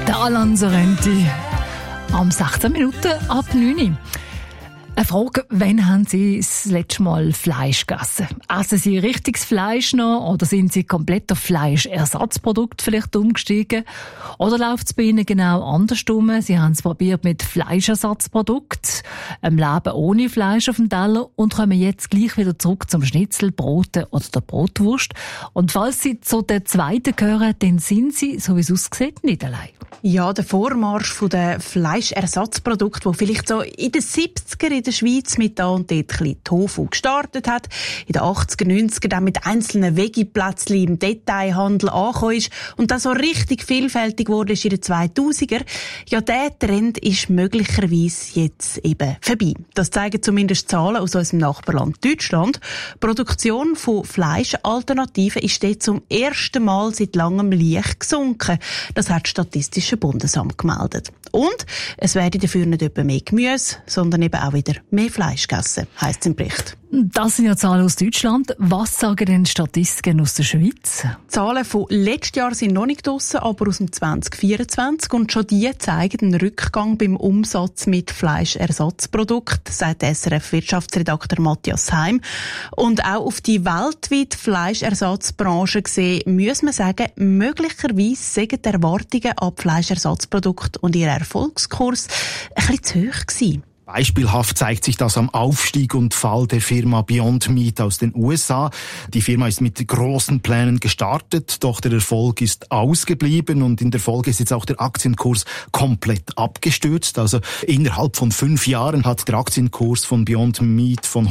Der Alain Sorrenti. Am 16 Minuten ab 9 Uhr. Eine Frage, wann haben Sie das letzte Mal Fleisch gegessen? Essen Sie richtiges Fleisch noch oder sind Sie komplett auf Fleischersatzprodukt vielleicht umgestiegen? Oder läuft es bei Ihnen genau andersrum? Sie haben es probiert mit Fleischersatzprodukt, einem Leben ohne Fleisch auf dem Teller und kommen jetzt gleich wieder zurück zum Schnitzel, Broten oder der Brotwurst. Und falls Sie zu der zweiten gehören, dann sind Sie, so wie es aussieht, nicht allein. Ja, der Vormarsch von den Fleischersatzprodukten, der vielleicht so in den 70er in der Schweiz mit da und dort ein bisschen Tofu gestartet hat, in den 80er, 90er dann mit einzelnen Veggie-Plätzchen im Detailhandel angekommen ist und dann so richtig vielfältig wurde in den 2000er. Ja, der Trend ist möglicherweise jetzt eben vorbei. Das zeigen zumindest Zahlen aus unserem Nachbarland Deutschland. Die Produktion von Fleischalternativen ist dort zum ersten Mal seit langem leicht gesunken. Das hat das Statistische Bundesamt gemeldet. Und es werde dafür nicht etwa mehr Gemüse, sondern eben auch wieder mehr Fleisch gegessen, heisst es im Bericht. Das sind ja Zahlen aus Deutschland. Was sagen denn Statistiken aus der Schweiz? Die Zahlen von letztes Jahr sind noch nicht draussen, aber aus dem 2024. Und schon die zeigen einen Rückgang beim Umsatz mit Fleischersatzprodukten, sagt SRF-Wirtschaftsredakteur Matthias Heim. Und auch auf die weltweite Fleischersatzbranche gesehen, muss man sagen, möglicherweise sind die Erwartungen an die Fleischersatzprodukte und ihr Erfolgskurs ein bisschen zu hoch gewesen. Beispielhaft zeigt sich das am Aufstieg und Fall der Firma Beyond Meat aus den USA. Die Firma ist mit großen Plänen gestartet, doch der Erfolg ist ausgeblieben und in der Folge ist jetzt auch der Aktienkurs komplett abgestürzt. Also innerhalb von 5 Jahren hat der Aktienkurs von Beyond Meat von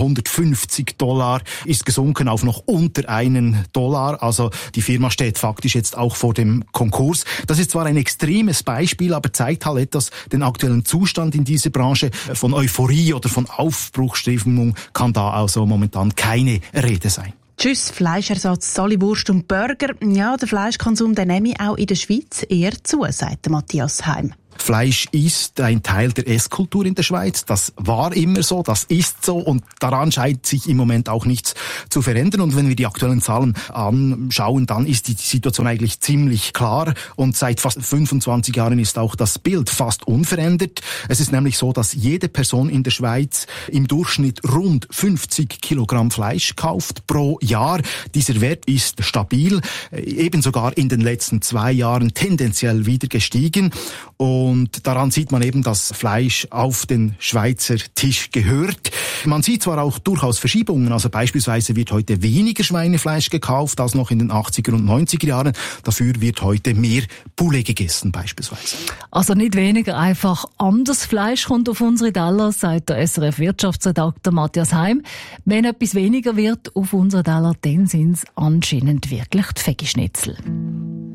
$150 ist gesunken auf noch unter $1. Also die Firma steht faktisch jetzt auch vor dem Konkurs. Das ist zwar ein extremes Beispiel, aber zeigt halt etwas den aktuellen Zustand in dieser Branche. Von Euphorie oder von Aufbruchsstimmung kann da also momentan keine Rede sein. Tschüss, Fleischersatz, Sali-Wurst und Burger. Ja, der Fleischkonsum, der nehme auch in der Schweiz eher zu, sagt Matthias Heim. Fleisch ist ein Teil der Esskultur in der Schweiz. Das war immer so, das ist so und daran scheint sich im Moment auch nichts zu verändern. Und wenn wir die aktuellen Zahlen anschauen, dann ist die Situation eigentlich ziemlich klar und seit fast 25 Jahren ist auch das Bild fast unverändert. Es ist nämlich so, dass jede Person in der Schweiz im Durchschnitt rund 50 Kilogramm Fleisch kauft pro Jahr. Dieser Wert ist stabil, eben sogar in den letzten 2 Jahren tendenziell wieder gestiegen. Und daran sieht man eben, dass Fleisch auf den Schweizer Tisch gehört. Man sieht zwar auch durchaus Verschiebungen, also beispielsweise wird heute weniger Schweinefleisch gekauft als noch in den 80er und 90er Jahren. Dafür wird heute mehr Poulet gegessen beispielsweise. Also nicht weniger, einfach anderes Fleisch kommt auf unsere Teller, sagt der SRF-Wirtschaftsredakteur Matthias Heim. Wenn etwas weniger wird auf unsere Teller, dann sind es anscheinend wirklich die Veggie-Schnitzel.